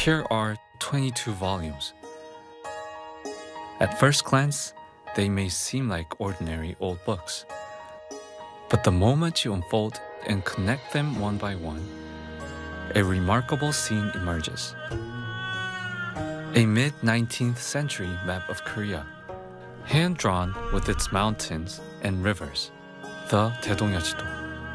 Here are 22 volumes. At first glance, they may seem like ordinary old books. But the moment you unfold and connect them one by one, a remarkable scene emerges. A mid-19th century map of Korea, hand-drawn with its mountains and rivers, the Daedongyeojido.